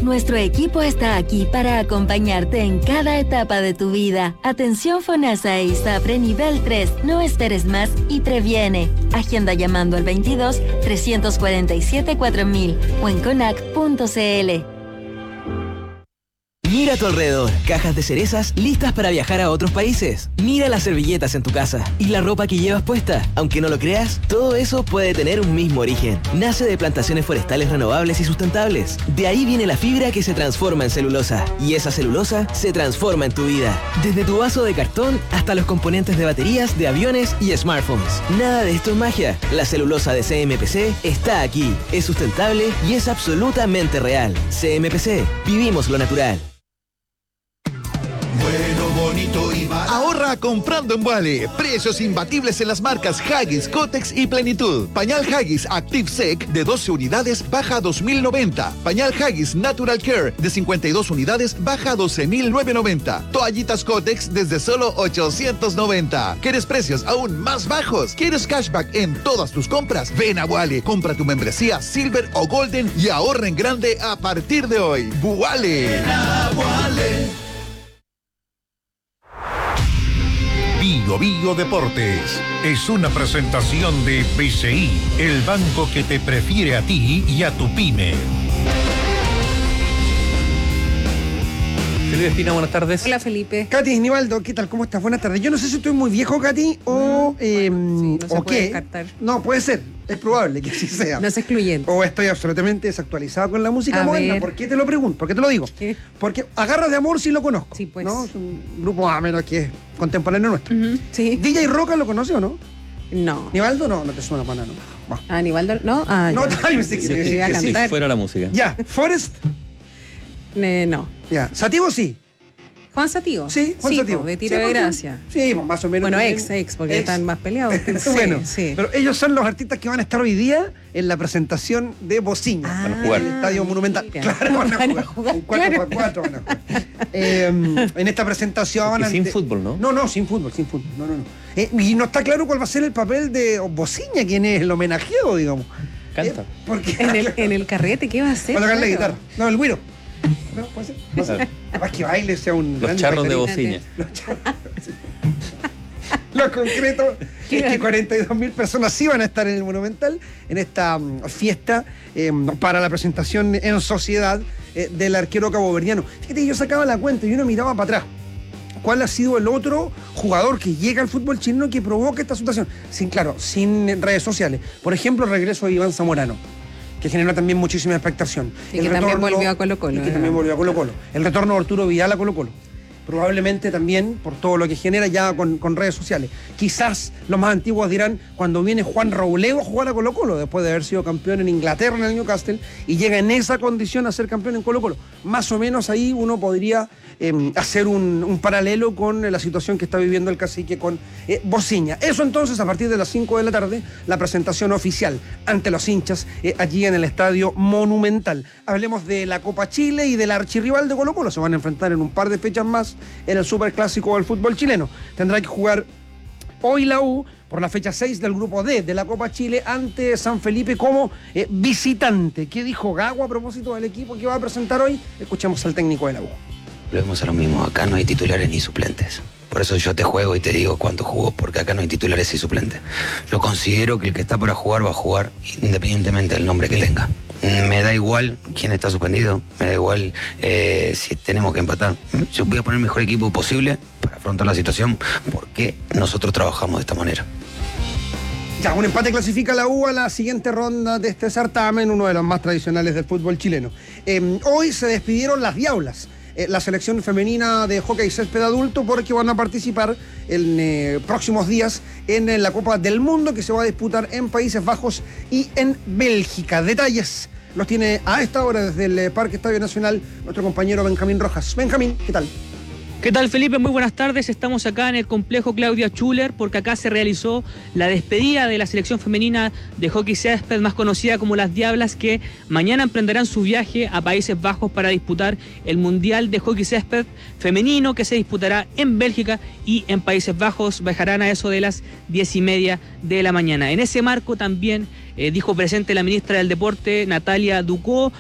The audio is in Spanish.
nuestro equipo está aquí para acompañarte en cada etapa de tu vida. Atención FONASA e ISAPRE nivel 3. No esperes más y previene. Agenda llamando al 22 347 4000 o en conac.cl. Mira a tu alrededor, cajas de cerezas listas para viajar a otros países. Mira las servilletas en tu casa y la ropa que llevas puesta. Aunque no lo creas, todo eso puede tener un mismo origen. Nace de plantaciones forestales renovables y sustentables. De ahí viene la fibra que se transforma en celulosa. Y esa celulosa se transforma en tu vida. Desde tu vaso de cartón hasta los componentes de baterías, de aviones y smartphones. Nada de esto es magia. La celulosa de CMPC está aquí. Es sustentable y es absolutamente real. CMPC, vivimos lo natural. Bueno, bonito y barato. Ahorra comprando en Wally. Precios imbatibles en las marcas Huggies, Kotex y Plenitud. Pañal Huggies Active Sec de 12 unidades baja a 2.090. Pañal Huggies Natural Care de 52 unidades baja a 12.990. Toallitas Kotex desde solo 890. ¿Quieres precios aún más bajos? ¿Quieres cashback en todas tus compras? Ven a Wally. Compra tu membresía Silver o Golden y ahorra en grande a partir de hoy. Wally. Bio Deportes es una presentación de BCI, el banco que te prefiere a ti y a tu pyme. Felipe Espina, buenas tardes. Hola, Felipe. Katy Nivaldo, ¿qué tal? ¿Cómo estás? Buenas tardes. Yo no sé si estoy muy viejo, Katy, o no o puede qué. descartar. No, puede ser. Es probable que así sea. No es excluyente. O estoy absolutamente desactualizado con la música A moderna. ver. ¿Por qué te lo pregunto? ¿Por qué te lo digo? ¿Qué? Porque Agarras de Amor sí lo conozco. Sí, pues. ¿no? Es un grupo a menos que es contemporáneo nuestro. Sí. DJ Roca lo conoce o no? No. Nivaldo no te suena para nada. No. Aníbaldo, ¿no? Ah, No, ya. tal vez sí, Sí, iba a Sí, cantar. fuera la música. Ya, Forrest, No. ya. Sativo sí. Juan Sativo. Sí, Juan Sativo. De Tiro Sí, de porque- Gracia. Sí, pues, más o menos. Bueno, también. ex, porque Ex. están más peleados. Sí, Bueno, sí. pero ellos son los artistas que van a estar hoy día en la presentación de Bociña. Ah, Van a jugar. En el Estadio Monumental. mira. Claro, van a Van a jugar. jugar, Un 4x4 van a jugar. En esta presentación. Y sin fútbol, ¿no? No, sin fútbol. No. Y no está claro cuál va a ser el papel de Bociña, quien es el homenajeado, digamos. Canta. Porque En el carrete, ¿qué va a hacer? va a tocar la Claro. guitarra. No, el güiro. No, puede ser. No sé. Capaz que baile sea un. Los gran charros de bailarín. bociña. Lo concreto es que 42.000 personas sí van a estar en el Monumental en esta fiesta para la presentación en sociedad del arquero caboverdiano. Fíjate, yo sacaba la cuenta y uno miraba para atrás. ¿Cuál ha sido el otro jugador que llega al fútbol chileno que provoca esta situación? Sin redes sociales. Por ejemplo, el regreso de Iván Zamorano, que generó también muchísima expectación. Y que también volvió a Colo-Colo. El retorno de Arturo Vidal a Colo-Colo. Probablemente también por todo lo que genera ya con redes sociales. Quizás los más antiguos dirán cuando viene Juan Rouleo a jugar a Colo-Colo, después de haber sido campeón en Inglaterra en el Newcastle, y llega en esa condición a ser campeón en Colo-Colo. Más o menos ahí uno podría hacer un paralelo con la situación que está viviendo el cacique con Bociña. Eso entonces a partir de las 5 de la tarde, la presentación oficial ante los hinchas allí en el Estadio Monumental. Hablemos de la Copa Chile y del archirrival de Colo-Colo. Se van a enfrentar en un par de fechas más en el superclásico del fútbol chileno. Tendrá que jugar hoy la U por la fecha 6 del grupo D de la Copa Chile ante San Felipe como visitante. ¿Qué dijo Gago a propósito del equipo que va a presentar hoy? Escuchemos al técnico de la U. Volvemos a lo mismo, acá no hay titulares ni suplentes. Por eso yo te juego y te digo cuánto jugó, porque acá no hay titulares y suplentes. Yo considero que el que está para jugar va a jugar independientemente del nombre que tenga. Me da igual quién está suspendido, me da igual si tenemos que empatar. Yo voy a poner el mejor equipo posible para afrontar la situación, porque nosotros trabajamos de esta manera. Ya, un empate clasifica a la U a la siguiente ronda de este certamen, uno de los más tradicionales del fútbol chileno. Hoy se despidieron las Diablas, la selección femenina de hockey césped adulto, porque van a participar en próximos días en la Copa del Mundo que se va a disputar en Países Bajos y en Bélgica. Detalles los tiene a esta hora desde el Parque Estadio Nacional nuestro compañero Benjamín Rojas. Benjamín, ¿qué tal? ¿Qué tal, Felipe? Muy buenas tardes. Estamos acá en el complejo Claudia Schuller porque acá se realizó la despedida de la selección femenina de hockey césped, más conocida como las Diablas, que mañana emprenderán su viaje a Países Bajos para disputar el Mundial de Hockey Césped femenino que se disputará en Bélgica y en Países Bajos. Viajarán a eso de las 10:30 de la mañana. En ese marco también dijo presente la ministra del Deporte, Natalia Ducó,